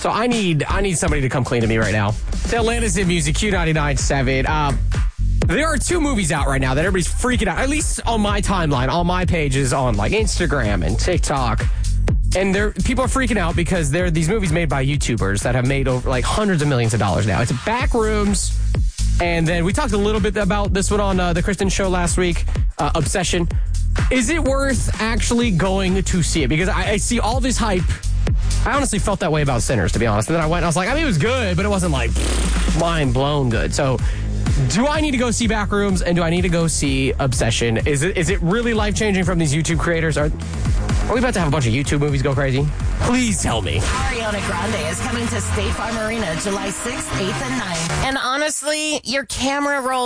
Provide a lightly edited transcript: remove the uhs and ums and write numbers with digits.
So I need somebody to come clean to me right now. It's Atlantis in Music, Q99.7. There are 2 movies out right now that everybody's freaking out, at least on my timeline, on my pages, on like Instagram and TikTok. And people are freaking out because there are these movies made by YouTubers that have made over like hundreds of millions of dollars now. It's Backrooms. And then we talked a little bit about this one on the Kristen show last week, Obsession. Is it worth actually going to see it? Because I see all this hype. I honestly felt that way about Sinners, to be honest. And then I went and I was like, I mean, it was good, but it wasn't like mind blown good. So do I need to go see Backrooms and do I need to go see Obsession? Is it really life-changing from these YouTube creators? Are we about to have a bunch of YouTube movies go crazy? Please tell me. Ariana Grande is coming to State Farm Arena July 6th, 8th, and 9th. And honestly, your camera roll